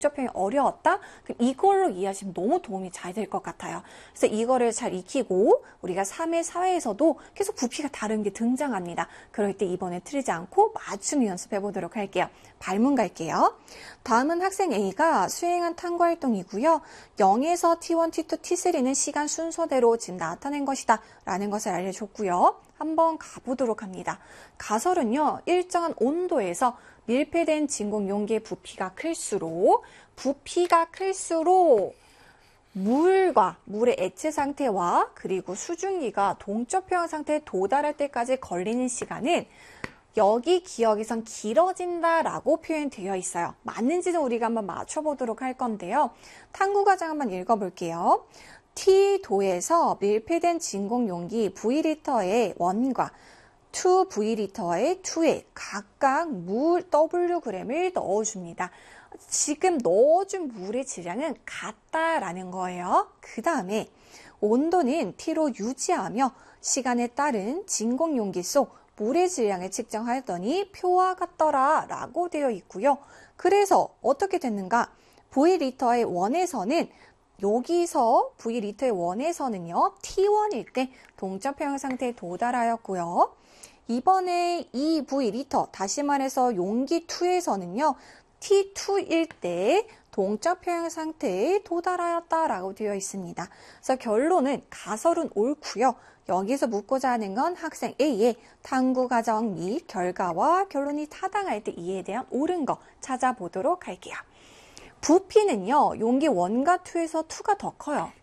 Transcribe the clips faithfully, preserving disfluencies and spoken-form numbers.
동접형이 어려웠다? 그럼 이걸로 이해하시면 너무 도움이 잘 될 것 같아요. 그래서 이거를 잘 익히고 우리가 삶의 사회에서도 계속 부피가 다른 게 등장합니다. 그럴 때 이번에 틀리지 않고 맞춤 연습해 보도록 할게요. 발문 갈게요. 다음은 학생 A가 수행한 탐구 활동이고요. 영에서 티 원, 티 투, 티 쓰리는 시간 순서대로 지금 나타낸 것이다 라는 것을 알려줬고요. 한번 가보도록 합니다. 가설은요, 일정한 온도에서 밀폐된 진공 용기의 부피가 클수록 부피가 클수록 물과 물의 액체 상태와 그리고 수증기가 동접형 상태에 도달할 때까지 걸리는 시간은 여기 기억에선 길어진다라고 표현되어 있어요. 맞는지는 우리가 한번 맞춰보도록 할 건데요. 탐구 과정 한번 읽어볼게요. T도에서 밀폐된 진공 용기 V리터의 원과 이 브이리터의 이에 각각 물 더블유그램을 넣어줍니다. 지금 넣어준 물의 질량은 같다라는 거예요. 그 다음에 온도는 T로 유지하며 시간에 따른 진공 용기 속 물의 질량을 측정하였더니 표와 같더라 라고 되어 있고요. 그래서 어떻게 됐는가? V리터의 원에서는 여기서 V리터의 원에서는요, 티 원일 때 동접형 상태에 도달하였고요. 이번에 이 브이리터, 다시 말해서 용기 이에서는요, 티 투일 때 동접형 상태에 도달하였다라고 되어 있습니다. 그래서 결론은 가설은 옳고요. 여기서 묻고자 하는 건 학생 A의 탐구 과정 및 결과와 결론이 타당할 때 이에 대한 옳은 거 찾아보도록 할게요. 부피는요, 용기 일과 이에서 이가 더 커요.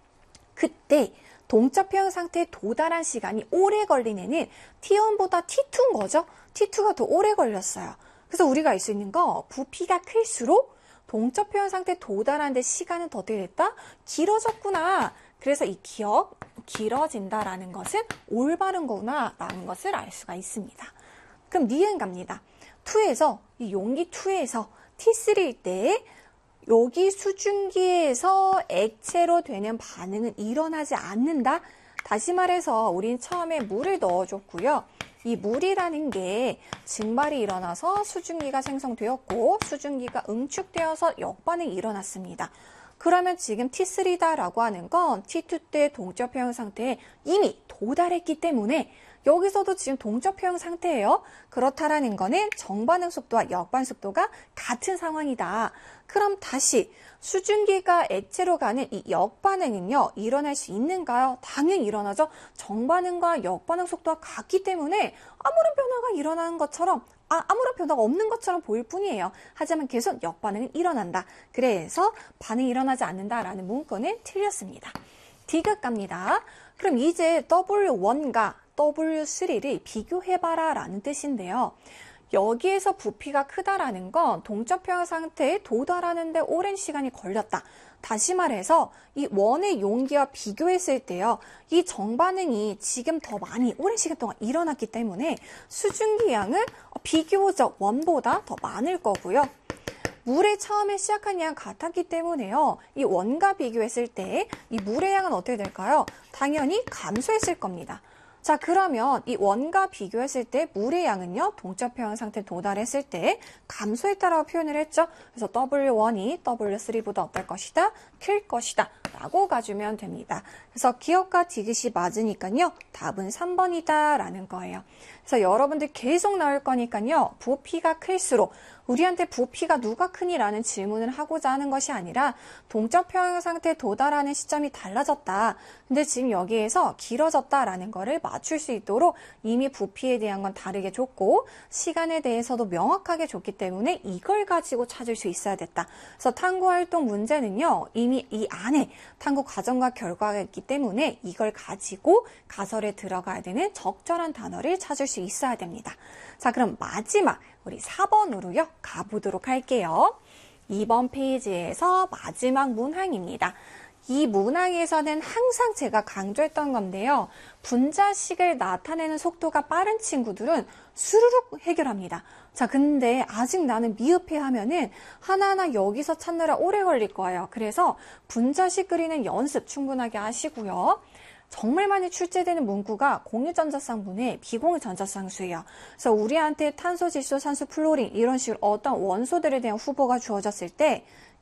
그때 동접형 상태에 도달한 시간이 오래 걸린 애는 티 원보다 티 투인 거죠. 티 투가 더 오래 걸렸어요. 그래서 우리가 알 수 있는 거, 부피가 클수록 동접형 상태에 도달하는데 시간은 더 됐다? 길어졌구나. 그래서 이 기억, 길어진다라는 것은 올바른 거구나 라는 것을 알 수가 있습니다. 그럼 니은 갑니다. 이에서, 이 용기 이에서 티 쓰리일 때 여기 수증기에서 액체로 되는 반응은 일어나지 않는다. 다시 말해서 우린 처음에 물을 넣어줬고요. 이 물이라는 게 증발이 일어나서 수증기가 생성되었고 수증기가 응축되어서 역반응이 일어났습니다. 그러면 지금 티 쓰리다라고 하는 건 티 투 때 동접형 상태에 이미 도달했기 때문에 여기서도 지금 동접형 상태예요. 그렇다라는 거는 정반응 속도와 역반응 속도가 같은 상황이다. 그럼 다시 수증기가 액체로 가는 이 역반응은요, 일어날 수 있는가요? 당연히 일어나죠. 정반응과 역반응 속도가 같기 때문에 아무런 변화가 일어나는 것처럼, 아, 아무런 변화가 없는 것처럼 보일 뿐이에요. 하지만 계속 역반응은 일어난다. 그래서 반응이 일어나지 않는다라는 문구는 틀렸습니다. 디귿 갑니다. 그럼 이제 더블유 원과 더블유 쓰리를 비교해봐라 라는 뜻인데요. 여기에서 부피가 크다라는 건 동접형 상태에 도달하는데 오랜 시간이 걸렸다. 다시 말해서 이 원의 용기와 비교했을 때요. 이 정반응이 지금 더 많이 오랜 시간 동안 일어났기 때문에 수증기 양은 비교적 원보다 더 많을 거고요. 물의 처음에 시작한 양 같았기 때문에요. 이 원과 비교했을 때 이 물의 양은 어떻게 될까요? 당연히 감소했을 겁니다. 자, 그러면 이 원과 비교했을 때 물의 양은요, 동접형 상태에 도달했을 때 감소했다라고 표현을 했죠. 그래서 더블유 원이 더블유 쓰리보다 어떨 것이다? 클 것이다. 라고 가주면 됩니다. 그래서 기억과 디귿이 맞으니까요, 답은 삼 번이다 라는 거예요. 그래서 여러분들 계속 나올 거니까요, 부피가 클수록 우리한테 부피가 누가 크니라는 질문을 하고자 하는 것이 아니라 동접형 상태에 도달하는 시점이 달라졌다. 근데 지금 여기에서 길어졌다라는 거를 맞출 수 있도록 이미 부피에 대한 건 다르게 줬고 시간에 대해서도 명확하게 줬기 때문에 이걸 가지고 찾을 수 있어야 됐다. 그래서 탐구활동 문제는요, 이미 이 안에 탐구 과정과 결과가 있기 때문에 이걸 가지고 가설에 들어가야 되는 적절한 단어를 찾을 수 있어야 됩니다. 자, 그럼 마지막 우리 사 번으로요 가보도록 할게요. 이 번 페이지에서 마지막 문항입니다. 이 문항에서는 항상 제가 강조했던 건데요. 분자식을 나타내는 속도가 빠른 친구들은 수르륵 해결합니다. 자, 근데 아직 나는 미흡해 하면은 하나하나 여기서 찾느라 오래 걸릴 거예요. 그래서 분자식 그리는 연습 충분하게 하시고요. 정말 많이 출제되는 문구가 공유전자쌍분의 비공유전자쌍수예요. 그래서 우리한테 탄소, 질소, 산소, 플로린 이런 식으로 어떤 원소들에 대한 후보가 주어졌을 때